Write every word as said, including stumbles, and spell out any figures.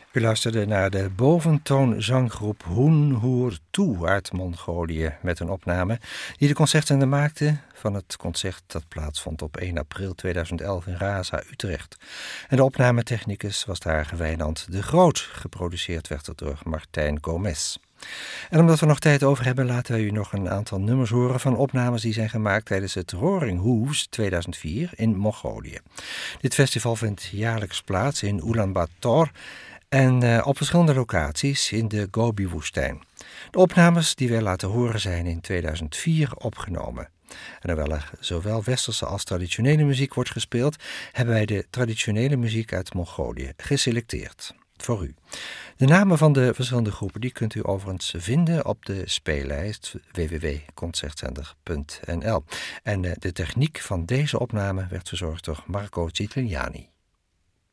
U luisterde naar de boventoonzanggroep Hun Hoer Toe uit Mongolië met een opname die de concertzender maakte van het concert dat plaatsvond op één april tweeduizend elf in Raza, Utrecht. En de opnametechnicus was daar Wijnand de Groot. Geproduceerd werd het door Martijn Gomez. En omdat we nog tijd over hebben, laten wij u nog een aantal nummers horen van opnames die zijn gemaakt tijdens het Roaring Hoofs tweeduizend vier in Mongolië. Dit festival vindt jaarlijks plaats in Ulaanbaatar en uh, op verschillende locaties in de Gobi-woestijn. De opnames die wij laten horen zijn in tweeduizend vier opgenomen. En hoewel er zowel westerse als traditionele muziek wordt gespeeld, hebben wij de traditionele muziek uit Mongolië geselecteerd voor u. De namen van de verschillende groepen die kunt u overigens vinden op de speellijst w w w punt concertzender punt n l. En uh, de techniek van deze opname werd verzorgd door Marco Citiliani.